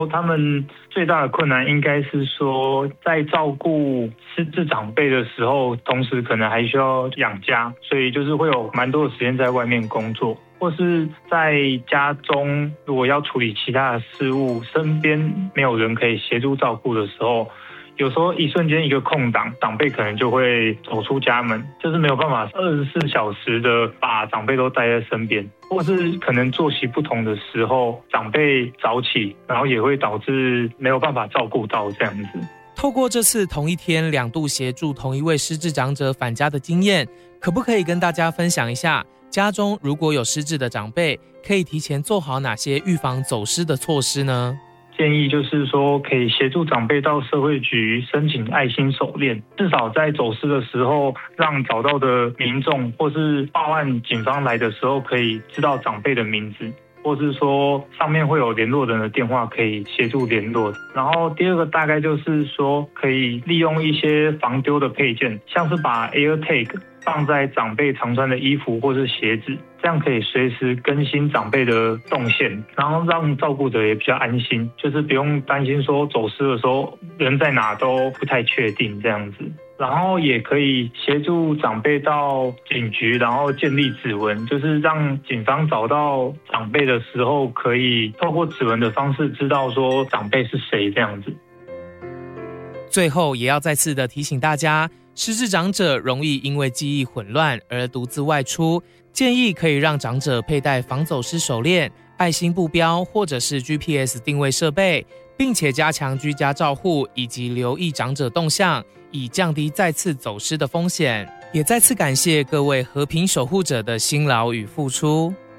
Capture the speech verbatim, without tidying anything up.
他们最大的困难应该是说，在照顾失智长辈的时候，同时可能还需要养家，所以就是会有蛮多的时间在外面工作，或是在家中如果要处理其他的事务，身边没有人可以协助照顾的时候，有时候一瞬间一个空档，长辈可能就会走出家门，就是没有办法二十四小时的把长辈都带在身边，或是可能作息不同的时候，长辈早起，然后也会导致没有办法照顾到这样子。 透过这次同一天两度协助同一位失智长者返家的经验，可不可以跟大家分享一下，家中如果有失智的长辈，可以提前做好哪些预防走失的措施呢？ 建议就是说，可以协助长辈到社会局申请爱心手链，至少在走失的时候，让找到的民众或是报案警方来的时候，可以知道长辈的名字，或是说上面会有联络人的电话可以协助联络。然后第二个大概就是说，可以利用一些防丢的配件，像是把 AirTag 放在长辈常穿的衣服或是鞋子，这样可以随时更新长辈的动线，然后让照顾者也比较安心，就是不用担心说走失的时候人在哪都不太确定这样子。然后也可以协助长辈到警局，然后建立指纹，就是让警方找到长辈的时候，可以透过指纹的方式知道说长辈是谁这样子。 最后也要再次的提醒大家，失智长者容易因为记忆混乱而独自外出，建议可以让长者佩戴防走失手链、爱心布标或者是 G P S 定位设备，并且加强居家照护以及留意长者动向，以降低再次走失的风险。也再次感谢各位和平守护者的辛劳与付出。